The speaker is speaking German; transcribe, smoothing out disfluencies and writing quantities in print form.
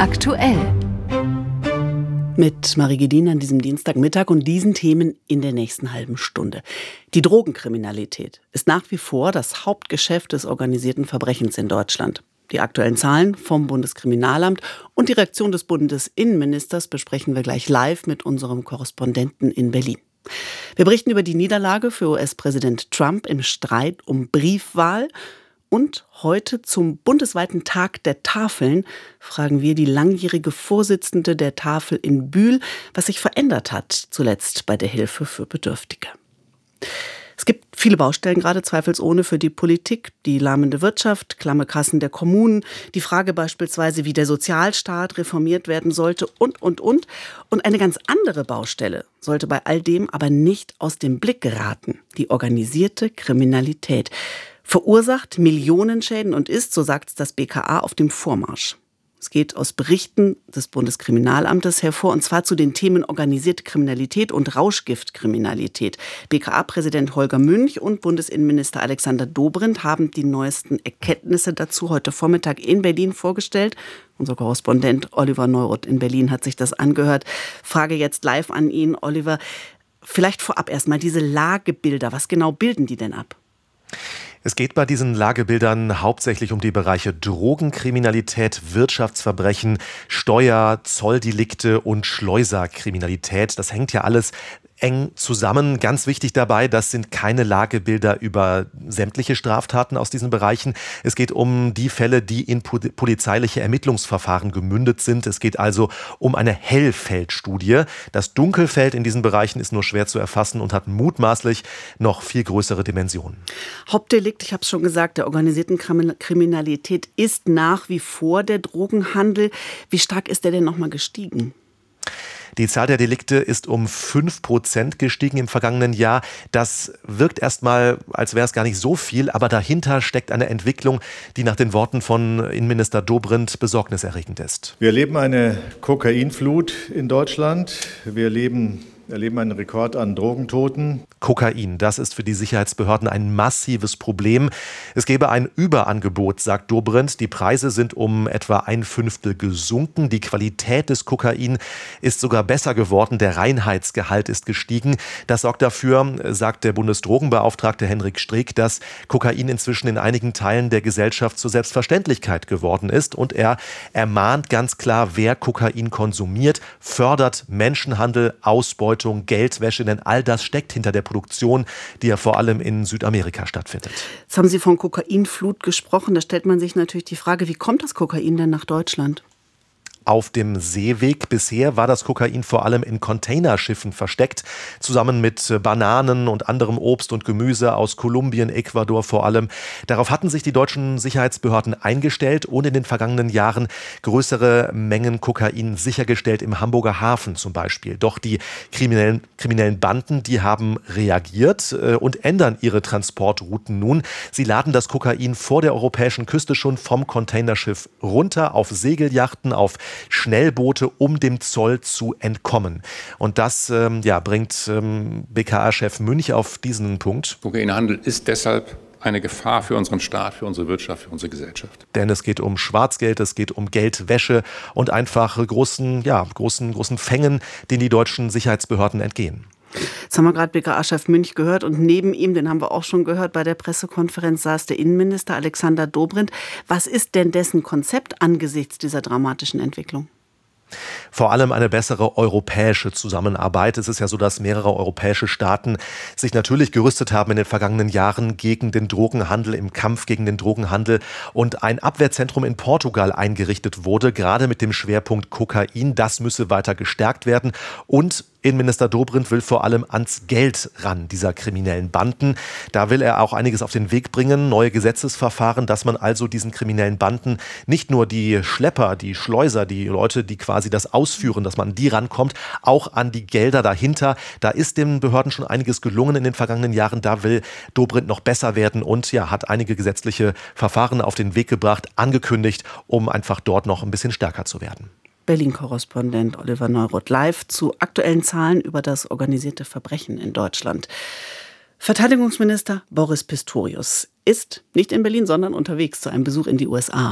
aktuell. Mit Marie Gedin an diesem Dienstagmittag und diesen Themen in der nächsten halben Stunde. Die Drogenkriminalität ist nach wie vor das Hauptgeschäft des organisierten Verbrechens in Deutschland. Die aktuellen Zahlen vom Bundeskriminalamt und die Reaktion des Bundesinnenministers besprechen wir gleich live mit unserem Korrespondenten in Berlin. Wir berichten über die Niederlage für US-Präsident Trump im Streit um Briefwahl. Und heute zum bundesweiten Tag der Tafeln fragen wir die langjährige Vorsitzende der Tafel in Bühl, was sich verändert hat, zuletzt bei der Hilfe für Bedürftige. Es gibt viele Baustellen, gerade zweifelsohne für die Politik, die lahmende Wirtschaft, klamme Kassen der Kommunen, die Frage beispielsweise, wie der Sozialstaat reformiert werden sollte und. Und eine ganz andere Baustelle sollte bei all dem aber nicht aus dem Blick geraten: die organisierte Kriminalität. Verursacht Millionenschäden und ist, so sagt es das BKA, auf dem Vormarsch. Es geht aus Berichten des Bundeskriminalamtes hervor, und zwar zu den Themen organisierte Kriminalität und Rauschgiftkriminalität. BKA-Präsident Holger Münch und Bundesinnenminister Alexander Dobrindt haben die neuesten Erkenntnisse dazu heute Vormittag in Berlin vorgestellt. Unser Korrespondent Oliver Neuroth in Berlin hat sich das angehört. Frage jetzt live an ihn, Oliver. Vielleicht vorab erstmal diese Lagebilder. Was genau bilden die denn ab? Es geht bei diesen Lagebildern hauptsächlich um die Bereiche Drogenkriminalität, Wirtschaftsverbrechen, Steuer-, Zolldelikte und Schleuserkriminalität. Das hängt ja alles eng zusammen. Ganz wichtig dabei, das sind keine Lagebilder über sämtliche Straftaten aus diesen Bereichen. Es geht um die Fälle, die in polizeiliche Ermittlungsverfahren gemündet sind. Es geht also um eine Hellfeldstudie. Das Dunkelfeld in diesen Bereichen ist nur schwer zu erfassen und hat mutmaßlich noch viel größere Dimensionen. Hauptdelikt, ich habe es schon gesagt, der organisierten Kriminalität ist nach wie vor der Drogenhandel. Wie stark ist der denn nochmal gestiegen? Die Zahl der Delikte ist um 5% gestiegen im vergangenen Jahr. Das wirkt erstmal, als wäre es gar nicht so viel, aber dahinter steckt eine Entwicklung, die nach den Worten von Innenminister Dobrindt besorgniserregend ist. Wir erleben eine Kokainflut in Deutschland. Wir erleben einen Rekord an Drogentoten. Kokain, das ist für die Sicherheitsbehörden ein massives Problem. Es gäbe ein Überangebot, sagt Dobrindt. Die Preise sind um etwa 1/5 gesunken. Die Qualität des Kokain ist sogar besser geworden. Der Reinheitsgehalt ist gestiegen. Das sorgt dafür, sagt der Bundesdrogenbeauftragte Henrik Streeck, dass Kokain inzwischen in einigen Teilen der Gesellschaft zur Selbstverständlichkeit geworden ist. Und er ermahnt ganz klar, wer Kokain konsumiert, fördert Menschenhandel, Ausbeutung, Geldwäsche, denn all das steckt hinter der Produktion, die ja vor allem in Südamerika stattfindet. Jetzt haben Sie von Kokainflut gesprochen. Da stellt man sich natürlich die Frage, wie kommt das Kokain denn nach Deutschland? Auf dem Seeweg. Bisher war das Kokain vor allem in Containerschiffen versteckt, zusammen mit Bananen und anderem Obst und Gemüse aus Kolumbien, Ecuador vor allem. Darauf hatten sich die deutschen Sicherheitsbehörden eingestellt und in den vergangenen Jahren größere Mengen Kokain sichergestellt, im Hamburger Hafen zum Beispiel. Doch die kriminellen Banden, die haben reagiert und ändern ihre Transportrouten nun. Sie laden das Kokain vor der europäischen Küste schon vom Containerschiff runter auf Segelyachten, auf Schnellboote, um dem Zoll zu entkommen. Und das bringt BKA-Chef Münch auf diesen Punkt. Kokainhandel ist deshalb eine Gefahr für unseren Staat, für unsere Wirtschaft, für unsere Gesellschaft. Denn es geht um Schwarzgeld, es geht um Geldwäsche und einfach großen Fängen, denen die deutschen Sicherheitsbehörden entgehen. Jetzt haben wir gerade BKA-Chef Münch gehört und neben ihm, den haben wir auch schon gehört, bei der Pressekonferenz saß der Innenminister Alexander Dobrindt. Was ist denn dessen Konzept angesichts dieser dramatischen Entwicklung? Vor allem eine bessere europäische Zusammenarbeit. Es ist ja so, dass mehrere europäische Staaten sich natürlich gerüstet haben in den vergangenen Jahren gegen den Drogenhandel, im Kampf gegen den Drogenhandel, und ein Abwehrzentrum in Portugal eingerichtet wurde, gerade mit dem Schwerpunkt Kokain. Das müsse weiter gestärkt werden, und Innenminister Dobrindt will vor allem ans Geld ran dieser kriminellen Banden. Da will er auch einiges auf den Weg bringen, neue Gesetzesverfahren, dass man also diesen kriminellen Banden nicht nur die Schlepper, die Schleuser, die Leute, die quasi das ausführen, dass man an die rankommt, auch an die Gelder dahinter. Da ist den Behörden schon einiges gelungen in den vergangenen Jahren. Da will Dobrindt noch besser werden und hat einige gesetzliche Verfahren auf den Weg gebracht, angekündigt, um einfach dort noch ein bisschen stärker zu werden. Berlin-Korrespondent Oliver Neuroth live zu aktuellen Zahlen über das organisierte Verbrechen in Deutschland. Verteidigungsminister Boris Pistorius ist nicht in Berlin, sondern unterwegs zu einem Besuch in die USA.